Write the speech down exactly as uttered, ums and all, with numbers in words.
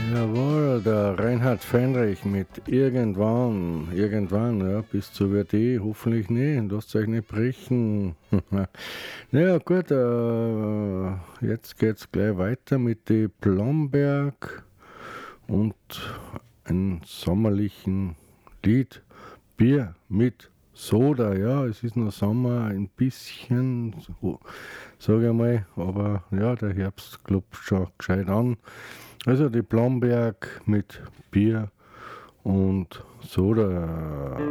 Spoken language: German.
Jawohl, der Reinhard Fendrich mit Irgendwann, irgendwann, ja, bis zur W D, hoffentlich nicht, lasst euch nicht brechen. Naja, gut, äh, jetzt geht's gleich weiter mit die Blomberg und einem sommerlichen Lied, Bier mit Soda, ja, es ist noch Sommer, ein bisschen, so, sage ich mal, aber ja, der Herbst klopft schon gescheit an. Also die Blomberg mit Bier und Soda.